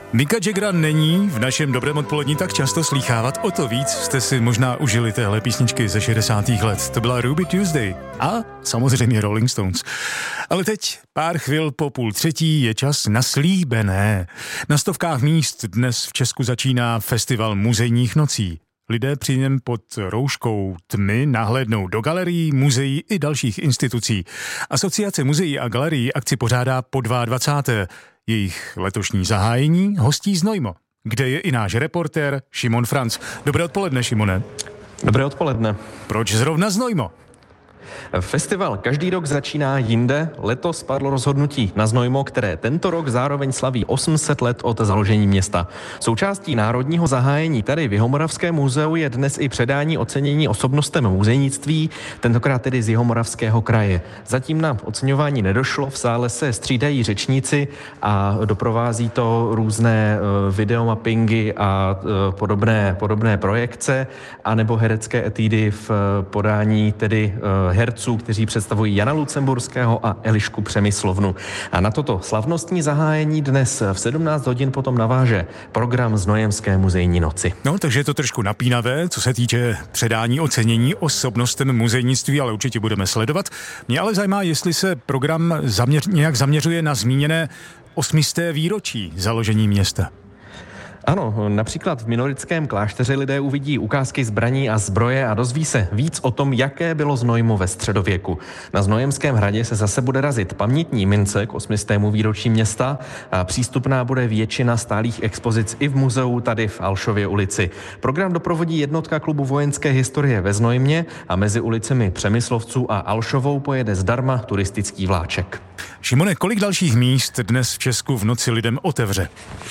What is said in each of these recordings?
Micka Jaggera není v našem dobrém odpolední tak často slýchávat, o to víc jste si možná užili téhle písničky ze 60. let. To byla Ruby Tuesday a samozřejmě Rolling Stones. Ale teď, pár chvil po 2:30, je čas na slíbené. Na stovkách míst dnes v Česku začíná festival muzejních nocí. Lidé při něm pod rouškou tmy nahlédnou do galerií, muzeí i dalších institucí. Asociace muzeí a galerií akci pořádá po 22. Jejich letošní zahájení hostí Znojmo, kde je i náš reportér Šimon Franc. Dobré odpoledne, Šimone. Dobré odpoledne. Proč zrovna Znojmo? Festival každý rok začíná jinde. Letos padlo rozhodnutí na Znojmo, které tento rok zároveň slaví 800 let od založení města. Součástí národního zahájení tady v Jihomoravském muzeu je dnes i předání ocenění osobnostem muzejnictví, tentokrát tedy z Jihomoravského kraje. Zatím na oceňování nedošlo, v sále se střídají řečníci a doprovází to různé videomappingy a podobné projekce, anebo herecké etudy v podání tedy herců, kteří představují Jana Lucemburského a Elišku Přemyslovnu. A na toto slavnostní zahájení dnes v 17 hodin potom naváže program Znojemské muzejní noci. No, takže je to trošku napínavé, co se týče předání ocenění osobnostem muzejnictví, ale určitě budeme sledovat. Mě ale zajímá, jestli se program nějak zaměřuje na zmíněné 800. výročí založení města. Ano, například v Minorickém klášteře lidé uvidí ukázky zbraní a zbroje a dozví se víc o tom, jaké bylo Znojmo ve středověku. Na Znojemském hradě se zase bude razit pamětní mince k 800. výročí města a přístupná bude většina stálých expozic i v muzeu tady v Alšově ulici. Program doprovodí jednotka klubu vojenské historie ve Znojmě a mezi ulicemi Přemyslovců a Alšovou pojede zdarma turistický vláček. Šimone, kolik dalších míst dnes v Česku v noci lidem otevře?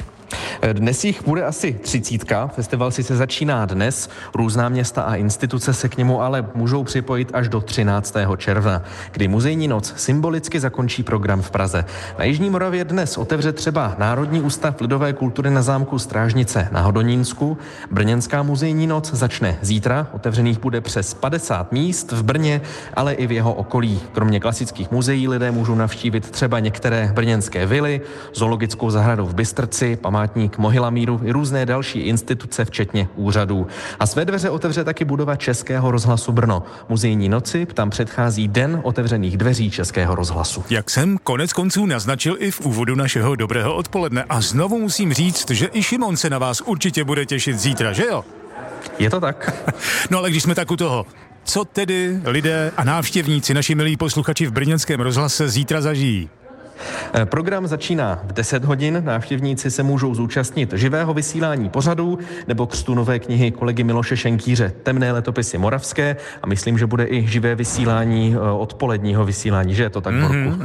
Dnes jich bude asi 30. Festival sice začíná dnes, různá města a instituce se k němu ale můžou připojit až do 13. června, kdy muzejní noc symbolicky zakončí program v Praze. Na Jižní Moravě dnes otevře třeba Národní ústav lidové kultury na zámku Strážnice na Hodonínsku. Brněnská muzejní noc začne zítra, otevřených bude přes 50 míst v Brně, ale i v jeho okolí. Kromě klasických muzeí lidé můžou navštívit třeba některé brněnské vily, zoologickou zahradu v Bystrci, památník Mohylamíru i různé další instituce, včetně úřadů. A své dveře otevře taky budova Českého rozhlasu Brno. Muzejní noci tam předchází den otevřených dveří Českého rozhlasu. Jak jsem konec konců naznačil i v úvodu našeho dobrého odpoledne. A znovu musím říct, že i Šimon se na vás určitě bude těšit zítra, že jo? Je to tak. No ale když jsme tak u toho, co tedy lidé a návštěvníci, naši milí posluchači v brněnském rozhlase zítra zažijí? Program začíná v 10 hodin. Návštěvníci se můžou zúčastnit živého vysílání pořadů nebo křtu nové knihy kolegy Miloše Šenkýře Temné letopisy moravské a myslím, že bude i živé vysílání odpoledního vysílání, že je to tak, Borku?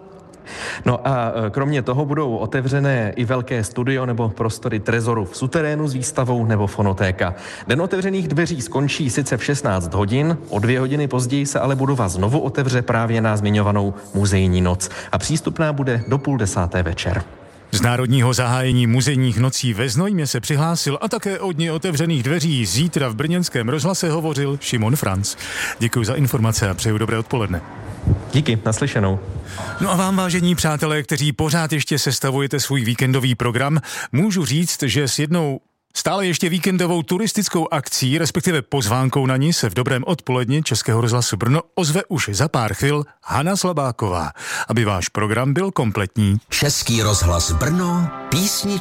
No a kromě toho budou otevřené i velké studio nebo prostory trezoru v suterénu s výstavou nebo fonotéka. Den otevřených dveří skončí sice v 16 hodin, o 2 hodiny později se ale budova znovu otevře právě na zmiňovanou muzejní noc a přístupná bude do 9:30 večer. Z národního zahájení muzejních nocí ve Znojmě se přihlásil a také od dně otevřených dveří zítra v brněnském rozhlase hovořil Šimon Franc. Děkuji za informace a přeju dobré odpoledne. Díky, naslyšenou. No a vám, vážení přátelé, kteří pořád ještě sestavujete svůj víkendový program, můžu říct, že s jednou stále ještě víkendovou turistickou akcí, respektive pozvánkou na ní, se v dobrém odpoledni Českého rozhlasu Brno ozve už za pár chvil Hana Slabáková, aby váš program byl kompletní. Český rozhlas Brno, písničky